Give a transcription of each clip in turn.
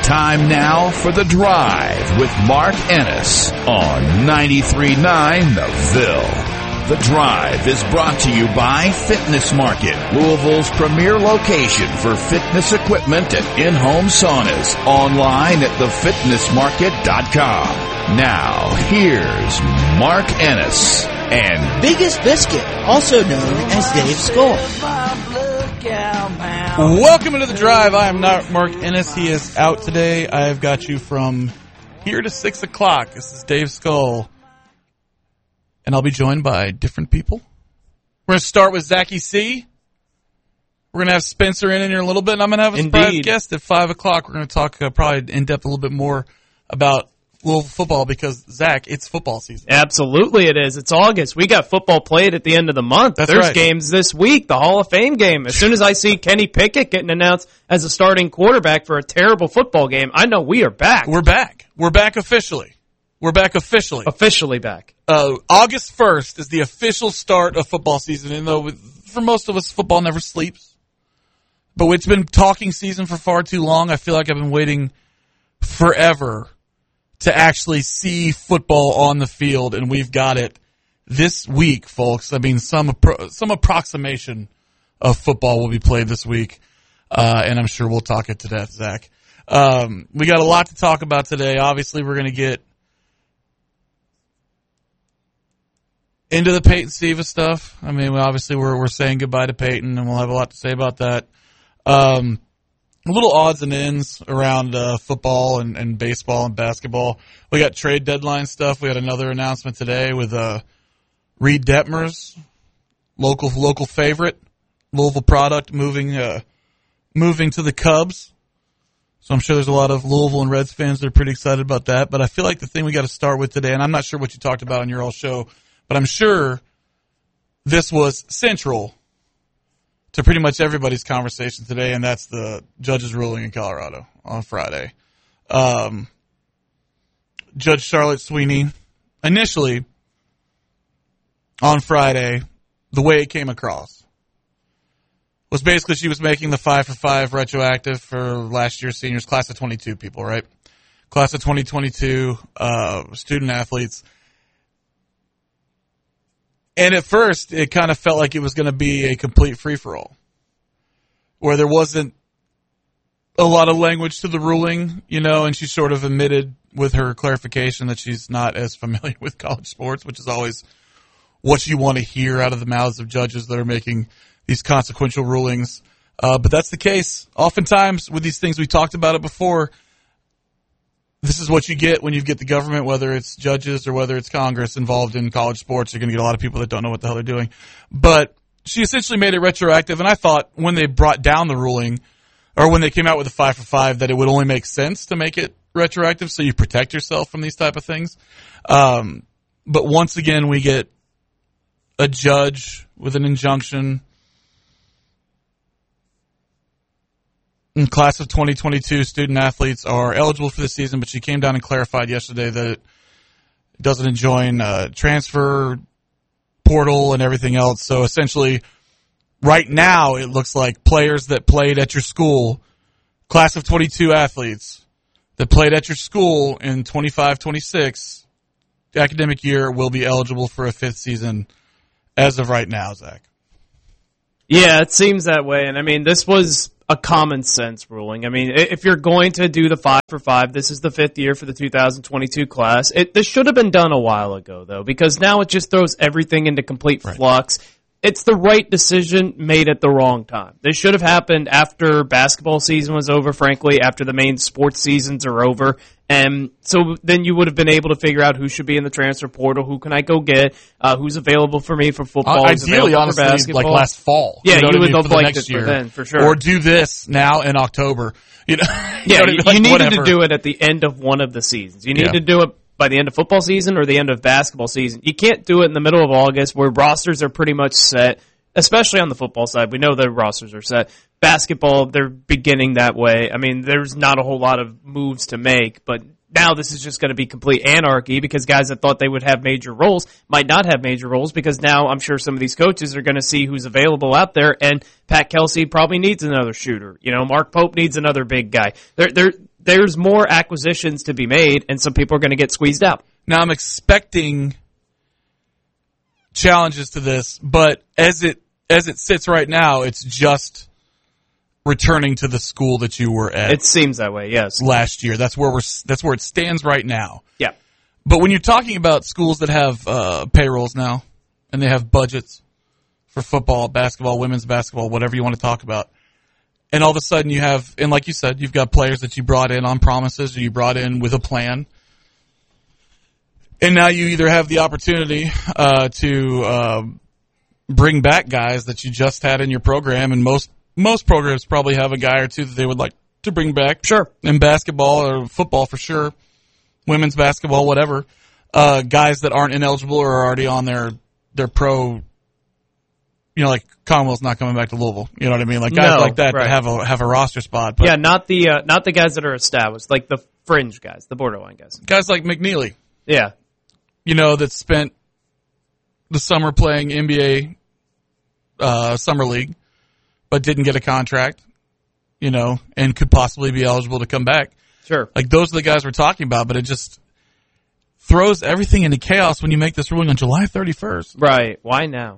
Time now for The Drive with Mark Ennis on 93.9 The Ville. The Drive is brought to you by Fitness Market, Louisville's premier location for fitness equipment and in-home saunas. Online at thefitnessmarket.com. Now, here's Mark Ennis and Biggest Biscuit, also known as Dave Skull. Welcome into The Drive. I am not Mark Ennis. He is out today. I have got you from here to 6 o'clock. This is Dave Skull. And I'll be joined by different people. We're going to start with Zachy C. We're going to have Spencer in here a little bit, and I'm going to have a surprise guest at 5 o'clock. We're going to talk probably in depth a little bit more about Louisville football because, Zach, it's football season. Absolutely it is. It's August. We got football played at the end of the month. That's There's right. games this week, the Hall of Fame game. As soon as I see Kenny Pickett getting announced as a starting quarterback for a terrible football game, I know we are back. We're back. We're back officially. We're back officially. Officially back. August 1st is the official start of football season, and though for most of us, football never sleeps. But it's been talking season for far too long. I feel like I've been waiting forever to actually see football on the field, and we've got it this week, folks. I mean, some approximation of football will be played this week, and I'm sure we'll talk it to death, Zach. We got a lot to talk about today. Obviously, we're going to get into the Peyton Siva stuff. I mean, obviously, we're saying goodbye to Peyton, and we'll have a lot to say about that. A little odds and ends around football and baseball and basketball. We got trade deadline stuff. We had another announcement today with Reed Detmers, local favorite, Louisville product, moving to the Cubs. So I'm sure there's a lot of Louisville and Reds fans that are pretty excited about that. But I feel like the thing we got to start with today, and I'm not sure what you talked about on your all show, but I'm sure this was central to pretty much everybody's conversation today, and that's the judge's ruling in Colorado on Friday. Judge Charlotte Sweeney, initially on Friday, the way it came across was basically she was making the 5-for-5 retroactive for last year's seniors, class of 22 people, right? Class of 2022 student athletes. And at first, it kind of felt like it was going to be a complete free-for-all, where there wasn't a lot of language to the ruling, and she sort of admitted with her clarification that she's not as familiar with college sports, which is always what you want to hear out of the mouths of judges that are making these consequential rulings. But that's the case. Oftentimes, with these things, we talked about it before, this is what you get when you get the government, whether it's judges or whether it's Congress involved in college sports. You're going to get a lot of people that don't know what the hell they're doing. But she essentially made it retroactive, and I thought when they brought down the ruling, or when they came out with a 5-for-5, that it would only make sense to make it retroactive so you protect yourself from these type of things. But once again, we get a judge with an injunction in class of 2022, student athletes are eligible for the season, but she came down and clarified yesterday that it doesn't enjoin transfer portal and everything else. So essentially, right now, it looks like players that played at your school, class of 22 athletes that played at your school in 25-26 academic year will be eligible for a fifth season as of right now, Zach. Yeah, it seems that way. And, I mean, this was a common sense ruling. I mean, if you're going to do the 5-for-5, this is the fifth year for the 2022 class. This should have been done a while ago, though, because now it just throws everything into complete flux. It's the right decision made at the wrong time. This should have happened after basketball season was over, frankly, after the main sports seasons are over. And so then you would have been able to figure out who should be in the transfer portal, who can I go get, who's available for me for football, who's ideally, available for honestly, basketball. like last fall. Yeah, you would have liked next it year, for then, for sure. Or do this now in October. You like, needed whatever. to do it at the end of one of the seasons. You need to do it by the end of football season or the end of basketball season. You can't do it in the middle of August where rosters are pretty much set, especially on the football side. We know the rosters are set. Basketball, they're beginning that way. I mean, there's not a whole lot of moves to make, but now this is just going to be complete anarchy because guys that thought they would have major roles might not have major roles because now I'm sure some of these coaches are going to see who's available out there, and Pat Kelsey probably needs another shooter. Mark Pope needs another big guy. there's more acquisitions to be made, and some people are going to get squeezed out. Now, I'm expecting challenges to this, but as it sits right now, it's just returning to the school that you were at. It seems that way, yes. Last year, that's where it stands right now. Yeah. But when you're talking about schools that have payrolls now, and they have budgets for football, basketball, women's basketball, whatever you want to talk about, and all of a sudden you have, and like you said, you've got players that you brought in on promises or you brought in with a plan. And now you either have the opportunity to bring back guys that you just had in your program, and most programs probably have a guy or two that they would like to bring back. Sure. In basketball or football for sure, women's basketball, whatever. Guys that aren't ineligible or are already on their pro. You know, like Conwell's not coming back to Louisville. You know what I mean? Like guys like that right. that have a roster spot. But yeah, not the guys that are established, like the fringe guys, the borderline guys. Guys like McNeely. Yeah. You know, that spent the summer playing NBA summer league, but didn't get a contract. You know, and could possibly be eligible to come back. Sure. Like those are the guys we're talking about, but it just throws everything into chaos when you make this ruling on July 31st. Right. Why now?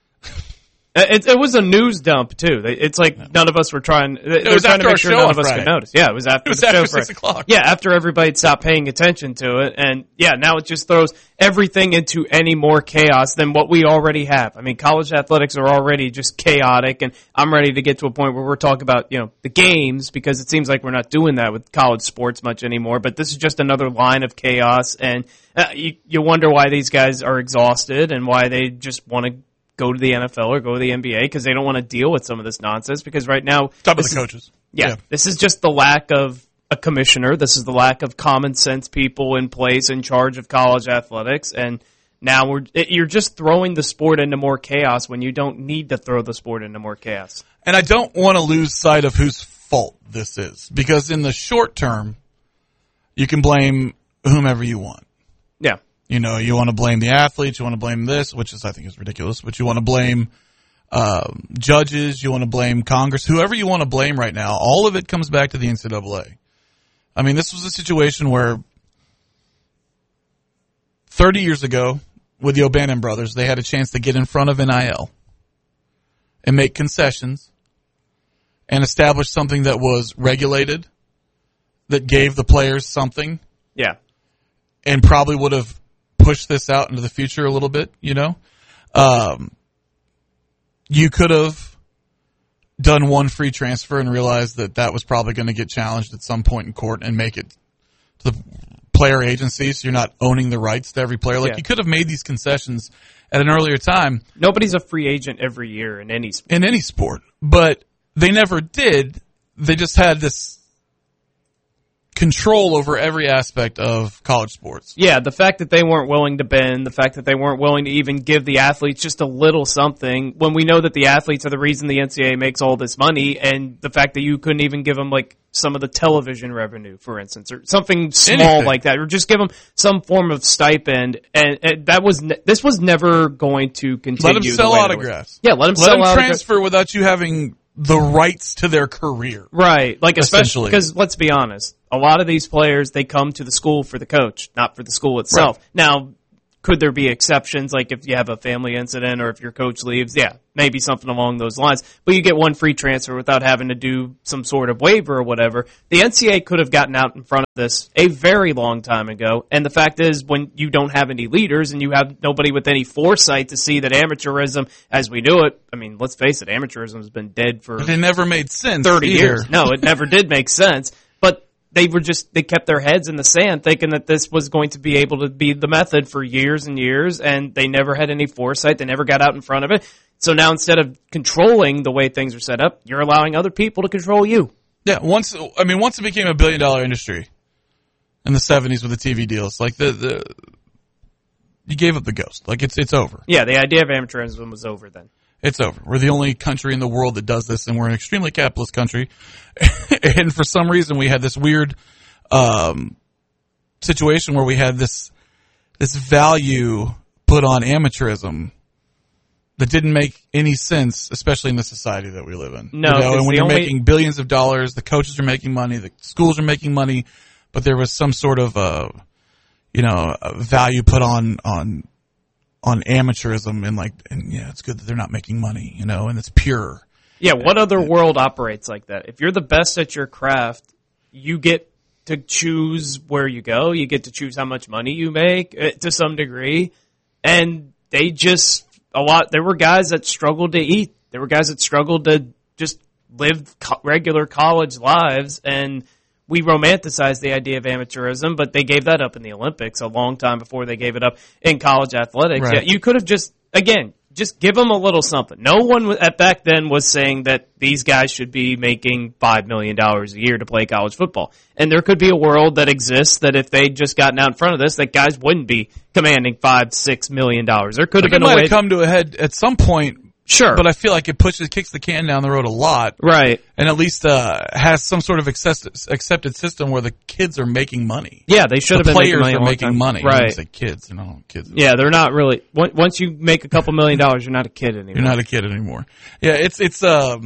It was a news dump too. It's like none of us were trying. They were trying to make sure none of us could notice. Yeah, it was after the show. 6 o'clock. Yeah, after everybody stopped paying attention to it, and yeah, now it just throws everything into any more chaos than what we already have. I mean, college athletics are already just chaotic, and I'm ready to get to a point where we're talking about the games, because it seems like we're not doing that with college sports much anymore. But this is just another line of chaos, and you wonder why these guys are exhausted and why they just want to go to the NFL or go to the NBA, because they don't want to deal with some of this nonsense. Because right now, top of the coaches. Yeah, this is just the lack of a commissioner. This is the lack of common sense people in place in charge of college athletics. And now you're just throwing the sport into more chaos when you don't need to throw the sport into more chaos. And I don't want to lose sight of whose fault this is, because in the short term, you can blame whomever you want. Yeah. You know, you want to blame the athletes, you want to blame this, which I think is ridiculous, but you want to blame judges, you want to blame Congress, whoever you want to blame right now. All of it comes back to the NCAA. I mean, this was a situation where 30 years ago, with the O'Bannon brothers, they had a chance to get in front of NIL and make concessions and establish something that was regulated, that gave the players something. Yeah. And probably would have pushed this out into the future a little bit, you know. You could have done one free transfer and realized that was probably going to get challenged at some point in court and make it to the player agencies. So you're not owning the rights to every player. Like, you could have made these concessions at an earlier time. Nobody's a free agent every year in any sport. In any sport. But they never did. They just had this control over every aspect of college sports. Yeah, the fact that they weren't willing to bend, the fact that they weren't willing to even give the athletes just a little something, when we know that the athletes are the reason the NCAA makes all this money, and the fact that you couldn't even give them like some of the television revenue, for instance, or something small like that, or just give them some form of stipend, and this was never going to continue. Let them sell autographs. Yeah, let them sell autographs. Transfer without you having the rights to their career. Right. Like, especially because, let's be honest, a lot of these players, they come to the school for the coach, not for the school itself. Right. Now, could there be exceptions, like if you have a family incident or if your coach leaves? Yeah, maybe something along those lines. But you get one free transfer without having to do some sort of waiver or whatever. The NCAA could have gotten out in front of this a very long time ago. And the fact is, when you don't have any leaders and you have nobody with any foresight to see that amateurism, as we knew it, I mean, let's face it, amateurism has been dead for... But it never made sense 30 either. years. No, it never did make sense. But they kept their heads in the sand thinking that this was going to be able to be the method for years and years, and they never had any foresight. They never got out in front of it. So now, instead of controlling the way things are set up, you're allowing other people to control you. Yeah, once it became $1 billion industry in the 70s with the TV deals, like you gave up the ghost. Like it's over. Yeah, the idea of amateurism was over then. It's over. We're the only country in the world that does this, and we're an extremely capitalist country. And for some reason, we had this weird situation where we had this value put on amateurism that didn't make any sense, especially in the society that we live in. No, you know, and when you're only... making billions of dollars, the coaches are making money, the schools are making money, but there was some sort of value put on amateurism and yeah, it's good that they're not making money, you know, and it's pure. Yeah, what other world operates like that? If you're the best at your craft, you get to choose where you go. You get to choose how much money you make to some degree. And they just, there were guys that struggled to eat. There were guys that struggled to just live regular college lives. And we romanticized the idea of amateurism, but they gave that up in the Olympics a long time before they gave it up in college athletics. Right. Yeah, you could have just give them a little something. No one back then was saying that these guys should be making $5 million a year to play college football. And there could be a world that exists that if they'd just gotten out in front of this, that guys wouldn't be commanding $5-6 million. There could have been a way. It might have come to a head at some point. Sure. But I feel like it kicks the can down the road a lot. Right. And at least has some sort of accepted system where the kids are making money. Yeah, they should have been making money. The players are making money. Right. I say kids, kids. Yeah, they're not really. Once you make a couple $1 million, you're not a kid anymore. You're not a kid anymore. Yeah, it's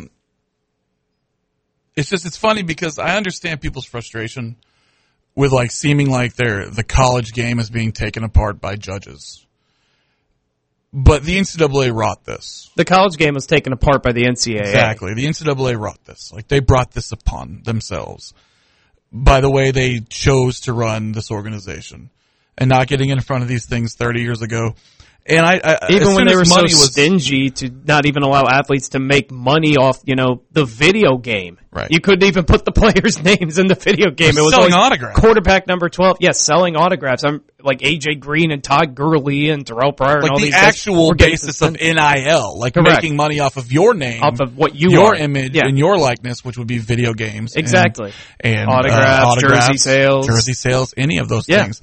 funny because I understand people's frustration with seeming like the college game is being taken apart by judges. But the NCAA wrought this. The college game was taken apart by the NCAA. Exactly. The NCAA wrought this. They brought this upon themselves by the way they chose to run this organization and not getting in front of these things 30 years ago. And even when they were so stingy to not even allow athletes to make money off, the video game. Right. You couldn't even put the players' names in the video game. It was selling autographs. Quarterback number 12. Yes, selling autographs. I'm like AJ Green and Todd Gurley and Terrell Pryor and all these guys. Like the actual basis of NIL, making money off of your name, off of what your image and your likeness, which would be video games. Exactly. And autographs, jersey sales, any of those things.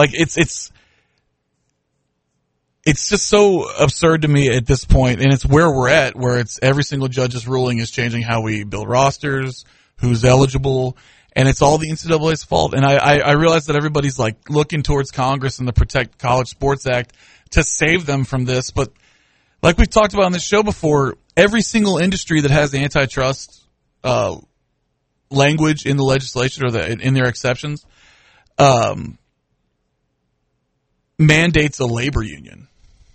It's just so absurd to me at this point, and it's where we're at, where it's every single judge's ruling is changing how we build rosters, who's eligible, and it's all the NCAA's fault. And I realize that everybody's looking towards Congress and the Protect College Sports Act to save them from this, but like we've talked about on this show before, every single industry that has antitrust language in the legislation or in their exceptions mandates a labor union.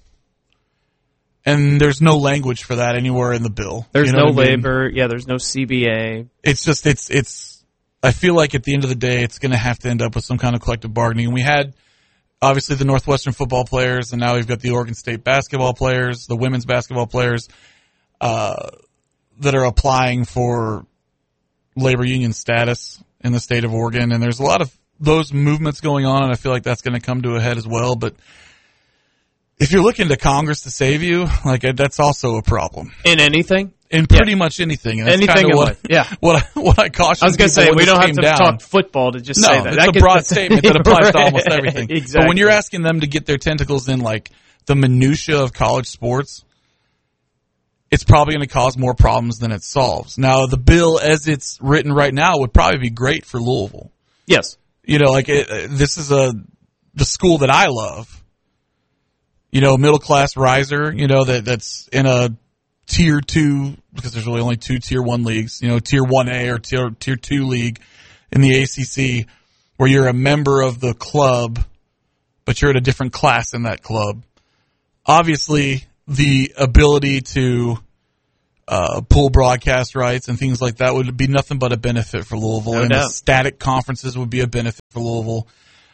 And there's no language for that anywhere in the bill. There's no labor. Yeah, there's no CBA. It's just, I feel like at the end of the day, it's going to have to end up with some kind of collective bargaining. And we had, obviously, the Northwestern football players, and now we've got the Oregon State basketball players, the women's basketball players, that are applying for labor union status in the state of Oregon. And there's a lot of those movements going on, and I feel like that's going to come to a head as well. But if you're looking to Congress to save you, that's also a problem. In anything? In pretty much anything. And that's anything what I caution. I was going to say, we don't have to talk football to just say that. It's a broad statement that applies to almost everything. Exactly. But when you're asking them to get their tentacles in the minutia of college sports, it's probably going to cause more problems than it solves. Now, the bill as it's written right now would probably be great for Louisville. Yes. This is the school that I love. Middle class riser, that's in a tier 2, because there's really only 2 tier 1 leagues, tier 1A or tier 2 league in the ACC, where you're a member of the club, but you're at a different class in that club. Obviously, the ability to pull broadcast rights and things like that would be nothing but a benefit for Louisville. No and doubt. The static conferences would be a benefit for Louisville.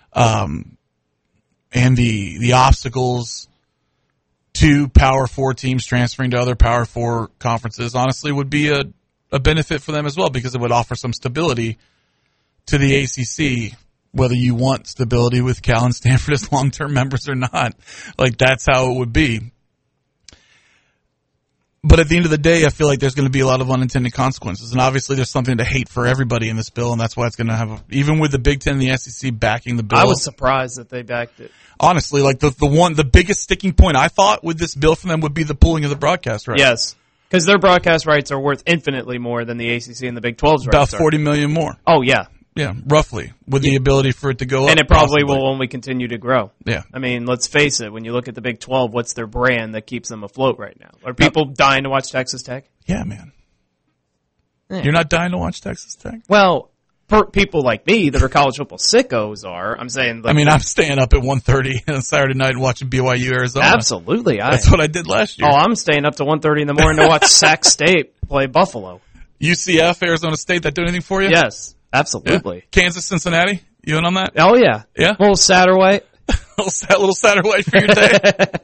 And the obstacles to Power 4 teams transferring to other Power 4 conferences honestly would be a benefit for them as well, because it would offer some stability to the ACC, whether you want stability with Cal and Stanford as long-term members or not. That's how it would be. But at the end of the day, I feel like there's going to be a lot of unintended consequences. And obviously there's something to hate for everybody in this bill, and that's why it's going to have even with the Big Ten and the SEC backing the bill. I was surprised that they backed it. Honestly, the biggest sticking point I thought with this bill for them would be the pooling of the broadcast rights. Yes. Because their broadcast rights are worth infinitely more than the ACC and the Big 12's rights. About $40 million more. Oh, yeah. Yeah, roughly, with the ability for it to go up. And it probably possibly. will only continue to grow. Yeah. I mean, let's face it, when you look at the Big 12, what's their brand that keeps them afloat right now? Are people dying to watch Texas Tech? Yeah, man. Yeah. You're not dying to watch Texas Tech? Well, for people like me that are college football sickos I'm saying... Like, I mean, I'm staying up at 1:30 on Saturday night and watching BYU Arizona. Absolutely. That's what I did last year. Oh, I'm staying up to 1:30 in the morning to watch Sac State play Buffalo. UCF, Arizona State, that do anything for you? Yes, absolutely. Yeah. Kansas, Cincinnati, you in on that? Oh, yeah. Yeah? Little Satterwhite. little Saturday for your day.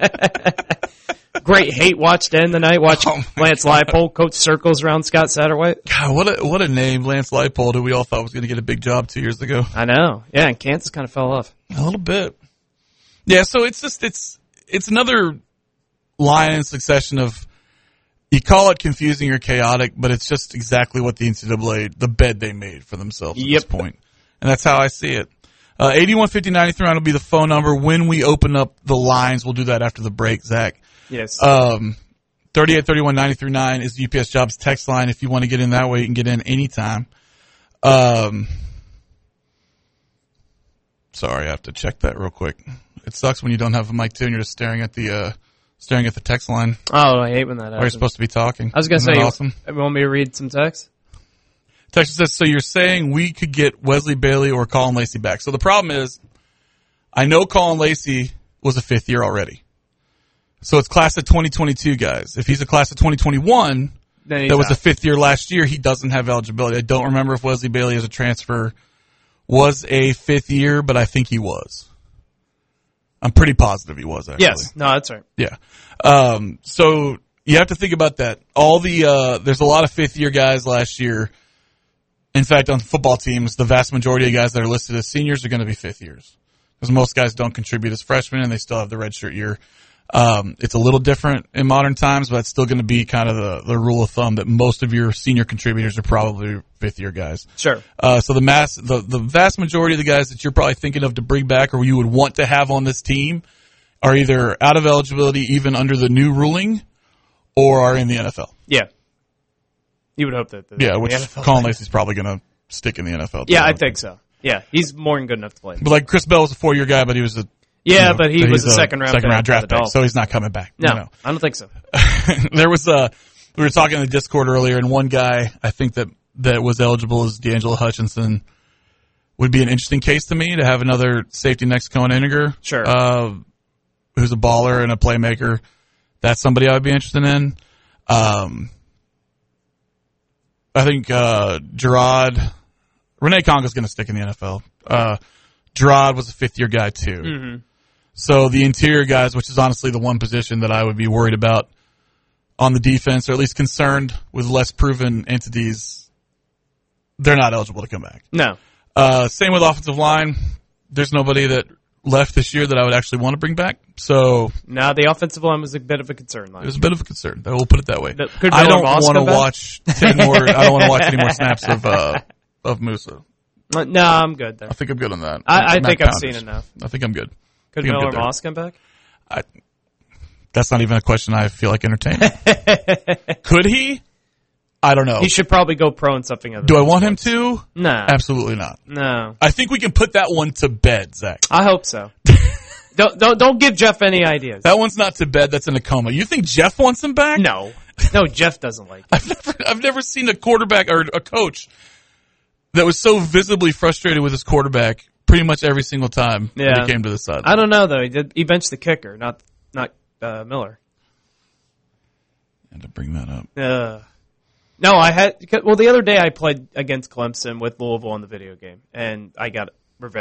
Great hate watch to end the night. Watch Lance Leipold coach circles around Scott Satterwhite. God, what a name, Lance Leipold, who we all thought was going to get a big job 2 years ago. I know. Yeah, and Kansas kind of fell off. A little bit. Yeah, so it's another line in succession of, you call it confusing or chaotic, but it's just exactly what the NCAA, the bed they made for themselves at this point. And that's how I see it. 8150-93 will be the phone number. When we open up the lines, we'll do that after the break, Zach. Yes. 3831-939 is the UPS Jobs text line. If you want to get in that way, you can get in anytime. Sorry, I have to check that real quick. It sucks when you don't have a mic too and you're just staring at the text line. Oh, I hate when that happens. Where you're supposed to be talking. I was going to say, awesome? You want me to read some text? Text says, so you're saying we could get Wesley Bailey or Colin Lacey back. So the problem is, I know Colin Lacey was a fifth year already. So it's class of 2022 guys. If he's a class of 2021 that was a fifth year last year, he doesn't have eligibility. I don't remember if Wesley Bailey as a transfer was a fifth year, but I think he was. I'm pretty positive he was, actually. Yes. No, that's right. Yeah. So you have to think about that. There's a lot of fifth year guys last year. In fact, on football teams, the vast majority of guys that are listed as seniors are going to be fifth years. Because most guys don't contribute as freshmen and they still have the redshirt year. It's a little different in modern times, but it's still going to be kind of the rule of thumb that most of your senior contributors are probably fifth year guys. Sure. So the vast majority of the guys that you're probably thinking of to bring back or you would want to have on this team are either out of eligibility even under the new ruling or are in the NFL. Yeah. You would hope that. Which Colin Lacey's probably going to stick in the NFL. Yeah, I think so. Yeah, he's more than good enough to play. But like Chris Bell was a 4-year guy, but he was but he was a second round draft pick, so he's not coming back. No, I don't think so. There was we were talking in the Discord earlier, and one guy I think that was eligible as D'Angelo Hutchinson would be an interesting case to me to have another safety next to Cohen Iniger. Sure. Who's a baller and a playmaker. That's somebody I would be interested in. I think Gerard, Renee Congo's going to stick in the NFL. Gerard was a fifth-year guy, too. Mm-hmm. So the interior guys, which is honestly the one position that I would be worried about on the defense, or at least concerned with less proven entities, they're not eligible to come back. No. Same with offensive line. There's nobody that left this year that I would actually want to bring back. So no, the offensive line was a bit of a concern. It was a bit of a concern. We'll put it that way. I don't want to watch 10 more. I don't want to watch any more snaps of Musa. No, I'm good there. I think I'm good on that. I think I've seen enough. I think I'm good. Could Miller Moss come back? That's not even a question I feel like entertaining. Could he? I don't know. He should probably go pro in something other. Do I want him to? No. Absolutely not. No. I think we can put that one to bed, Zach. I hope so. Don't give Jeff any ideas. That one's not to bed. That's in a coma. You think Jeff wants him back? No, Jeff doesn't like it. I've never seen a quarterback or a coach that was so visibly frustrated with his quarterback pretty much every single time that he came to the sideline. I don't know though. He benched the kicker, not Miller. I had to bring that up. No, the other day I played against Clemson with Louisville in the video game, and I got